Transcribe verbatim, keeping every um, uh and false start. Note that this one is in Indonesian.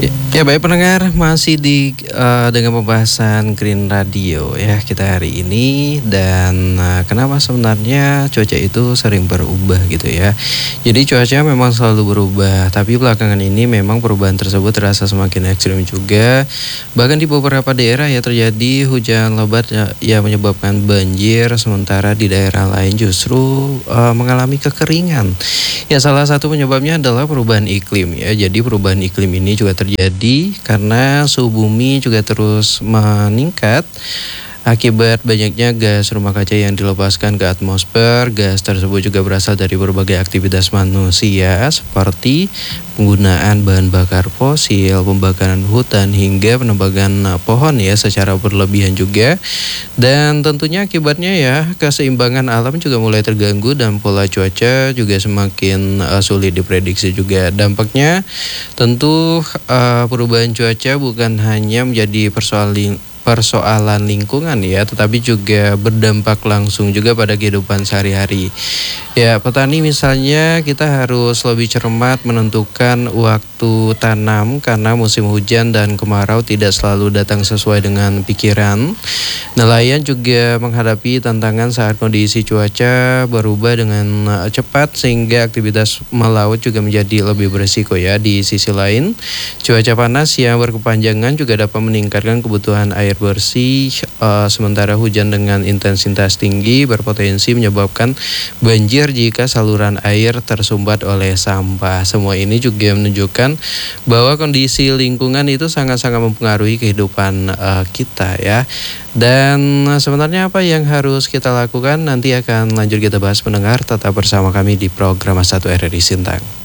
Ya, ya baik pendengar, masih di eee, dengan pembahasan Green Radio ya kita hari ini dan, eee, kenapa sebenarnya cuaca itu sering berubah gitu ya. Jadi cuaca memang selalu berubah, tapi belakangan ini memang perubahan tersebut terasa semakin ekstrim juga. Bahkan di beberapa daerah ya terjadi hujan lebat ya yang menyebabkan banjir, sementara di daerah lain justru, eee, mengalami kekeringan. Ya salah satu penyebabnya adalah perubahan iklim ya. Jadi perubahan iklim ini juga terjadi karena suhu bumi juga terus meningkat akibat banyaknya gas rumah kaca yang dilepaskan ke atmosfer. Gas tersebut juga berasal dari berbagai aktivitas manusia seperti penggunaan bahan bakar fosil, pembakaran hutan hingga penebangan eh, pohon ya secara berlebihan juga. Dan tentunya akibatnya ya keseimbangan alam juga mulai terganggu dan pola cuaca juga semakin eh, sulit diprediksi juga. Dampaknya tentu eh, perubahan cuaca bukan hanya menjadi persoalan persoalan lingkungan ya, tetapi juga berdampak langsung juga pada kehidupan sehari-hari. Ya, petani misalnya kita harus lebih cermat menentukan waktu tanam karena musim hujan dan kemarau tidak selalu datang sesuai dengan pikiran. Nelayan juga menghadapi tantangan saat kondisi cuaca berubah dengan eh, cepat sehingga aktivitas melaut juga menjadi lebih beresiko ya. Di sisi lain, cuaca panas yang berkepanjangan juga dapat meningkatkan kebutuhan air bersih, eh, sementara hujan dengan intensitas tinggi berpotensi menyebabkan banjir jika saluran air tersumbat oleh sampah. Semua ini juga menunjukkan bahwa kondisi lingkungan itu sangat-sangat mempengaruhi kehidupan eh, kita ya. Dan eh, sebenarnya apa yang harus kita lakukan nanti akan lanjut kita bahas pendengar, tetap bersama kami di program satu R R I Sintang.